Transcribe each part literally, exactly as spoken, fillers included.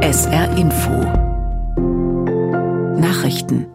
S R Info Nachrichten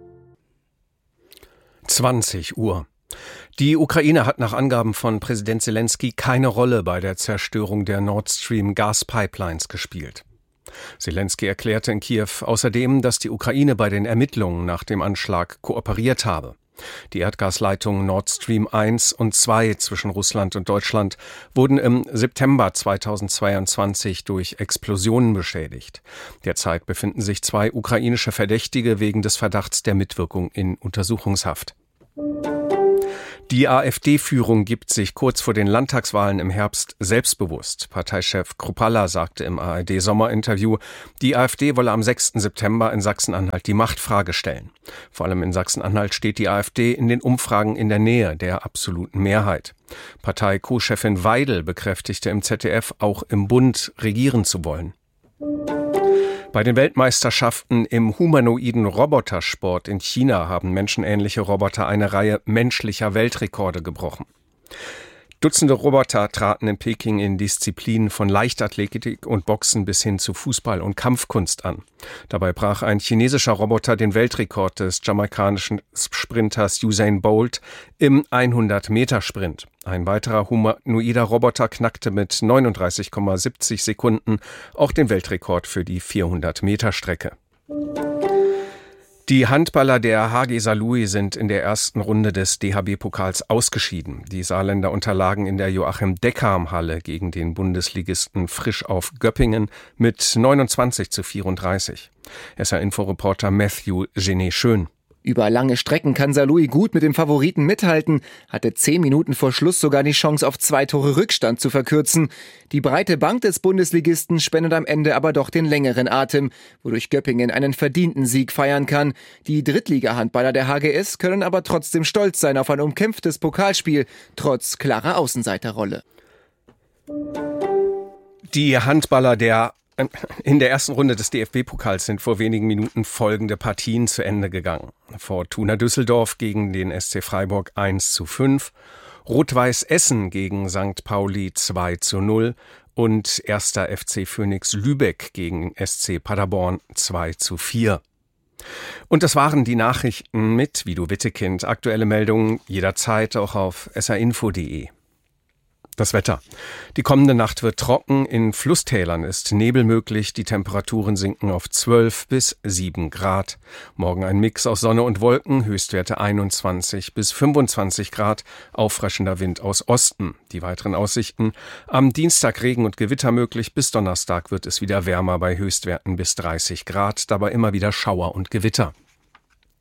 zwanzig Uhr. Die Ukraine hat nach Angaben von Präsident Selenskyj keine Rolle bei der Zerstörung der Nord Stream Gaspipelines gespielt. Selenskyj erklärte in Kiew außerdem, dass die Ukraine bei den Ermittlungen nach dem Anschlag kooperiert habe. Die Erdgasleitungen Nord Stream eins und zwei zwischen Russland und Deutschland wurden im September zweitausendzweiundzwanzig durch Explosionen beschädigt. Derzeit befinden sich zwei ukrainische Verdächtige wegen des Verdachts der Mitwirkung in Untersuchungshaft. Die AfD-Führung gibt sich kurz vor den Landtagswahlen im Herbst selbstbewusst. Parteichef Kruppalla sagte im A R D-Sommerinterview, die AfD wolle am sechsten September in Sachsen-Anhalt die Machtfrage stellen. Vor allem in Sachsen-Anhalt steht die AfD in den Umfragen in der Nähe der absoluten Mehrheit. Partei-Co-Chefin Weidel bekräftigte im Z D F, auch im Bund regieren zu wollen. Bei den Weltmeisterschaften im humanoiden Robotersport in China haben menschenähnliche Roboter eine Reihe menschlicher Weltrekorde gebrochen. Dutzende Roboter traten in Peking in Disziplinen von Leichtathletik und Boxen bis hin zu Fußball und Kampfkunst an. Dabei brach ein chinesischer Roboter den Weltrekord des jamaikanischen Sprinters Usain Bolt im hundert-Meter-Sprint. Ein weiterer humanoider Roboter knackte mit neununddreißig Komma siebzig Sekunden auch den Weltrekord für die vierhundert-Meter-Strecke. Die Handballer der H G Saarlouis sind in der ersten Runde des D H B-Pokals ausgeschieden. Die Saarländer unterlagen in der Joachim-Deckham-Halle gegen den Bundesligisten Frisch auf Göppingen mit neunundzwanzig zu vierunddreißig. S R-Info-Reporter Matthew Genet-Schön. Über lange Strecken kann Saarlouis gut mit dem Favoriten mithalten, hatte zehn Minuten vor Schluss sogar die Chance auf zwei Tore Rückstand zu verkürzen. Die breite Bank des Bundesligisten spendet am Ende aber doch den längeren Atem, wodurch Göppingen einen verdienten Sieg feiern kann. Die Drittliga-Handballer der H G S können aber trotzdem stolz sein auf ein umkämpftes Pokalspiel, trotz klarer Außenseiterrolle. Die Handballer der In der ersten Runde des D F B-Pokals sind vor wenigen Minuten folgende Partien zu Ende gegangen. Fortuna Düsseldorf gegen den S C Freiburg eins zu fünf, Rot-Weiß Essen gegen Sankt Pauli zwei zu null und erster F C Phönix Lübeck gegen S C Paderborn zwei zu vier. Und das waren die Nachrichten mit Vido Wittekind. Aktuelle Meldungen jederzeit auch auf s r info punkt d e. Das Wetter. Die kommende Nacht wird trocken, in Flusstälern ist Nebel möglich, die Temperaturen sinken auf zwölf bis sieben Grad. Morgen ein Mix aus Sonne und Wolken, Höchstwerte einundzwanzig bis fünfundzwanzig Grad, auffrischender Wind aus Osten. Die weiteren Aussichten: am Dienstag Regen und Gewitter möglich, bis Donnerstag wird es wieder wärmer bei Höchstwerten bis dreißig Grad, dabei immer wieder Schauer und Gewitter.